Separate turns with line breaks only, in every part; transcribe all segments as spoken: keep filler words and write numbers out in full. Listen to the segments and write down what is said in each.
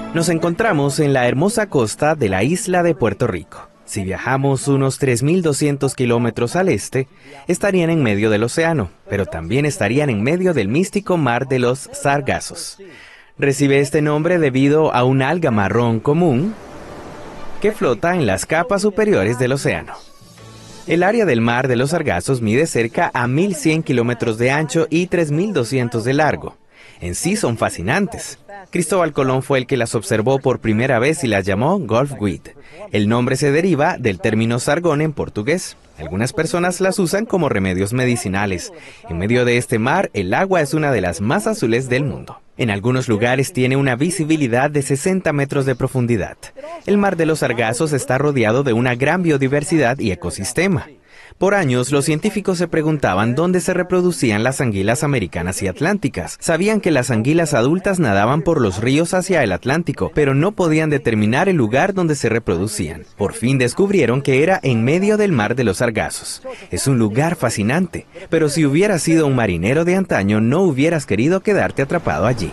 Nos encontramos en la hermosa costa de la isla de Puerto Rico. Si viajamos unos tres mil doscientos kilómetros al este, estarían en medio del océano, pero también estarían en medio del místico mar de los Sargazos. Recibe este nombre debido a un alga marrón común que flota en las capas superiores del océano. El área del mar de los Sargazos mide cerca a mil cien kilómetros de ancho y tres mil doscientos de largo. En sí son fascinantes. Cristóbal Colón fue el que las observó por primera vez y las llamó Gulfweed. El nombre se deriva del término sargón en portugués. Algunas personas las usan como remedios medicinales. En medio de este mar, el agua es una de las más azules del mundo. En algunos lugares tiene una visibilidad de sesenta metros de profundidad. El mar de los Sargazos está rodeado de una gran biodiversidad y ecosistema. Por años, los científicos se preguntaban dónde se reproducían las anguilas americanas y atlánticas. Sabían que las anguilas adultas nadaban por los ríos hacia el Atlántico, pero no podían determinar el lugar donde se reproducían. Por fin descubrieron que era en medio del mar de los Sargazos. Es un lugar fascinante, pero si hubieras sido un marinero de antaño, no hubieras querido quedarte atrapado allí.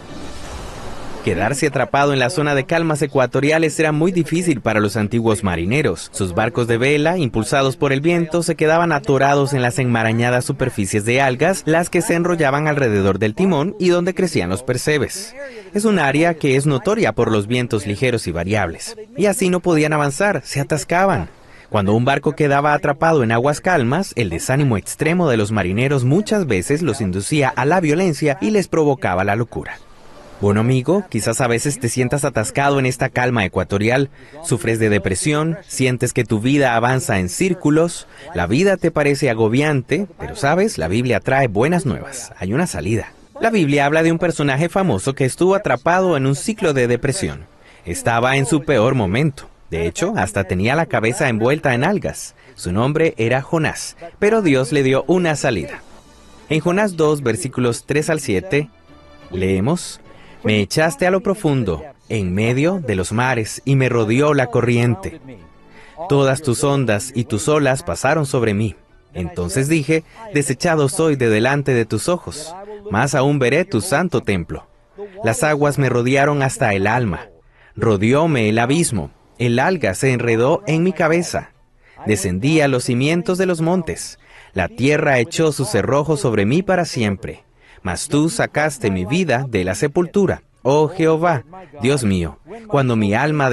Quedarse atrapado en la zona de calmas ecuatoriales era muy difícil para los antiguos marineros. Sus barcos de vela, impulsados por el viento, se quedaban atorados en las enmarañadas superficies de algas, las que se enrollaban alrededor del timón y donde crecían los percebes. Es un área que es notoria por los vientos ligeros y variables. Y así no podían avanzar, se atascaban. Cuando un barco quedaba atrapado en aguas calmas, el desánimo extremo de los marineros muchas veces los inducía a la violencia y les provocaba la locura. Bueno, amigo, quizás a veces te sientas atascado en esta calma ecuatorial, sufres de depresión, sientes que tu vida avanza en círculos, la vida te parece agobiante, pero sabes, la Biblia trae buenas nuevas, hay una salida. La Biblia habla de un personaje famoso que estuvo atrapado en un ciclo de depresión. Estaba en su peor momento, de hecho, hasta tenía la cabeza envuelta en algas. Su nombre era Jonás, pero Dios le dio una salida. En Jonás dos, versículos tres al siete, leemos: Me echaste a lo profundo, en medio de los mares, y me rodeó la corriente. Todas tus ondas y tus olas pasaron sobre mí. Entonces dije, desechado soy de delante de tus ojos, más aún veré tu santo templo. Las aguas me rodearon hasta el alma. Rodeóme el abismo, el alga se enredó en mi cabeza. Descendí a los cimientos de los montes. La tierra echó sus cerrojos sobre mí para siempre. Mas tú sacaste mi vida de la sepultura, oh Jehová, Dios mío, cuando mi alma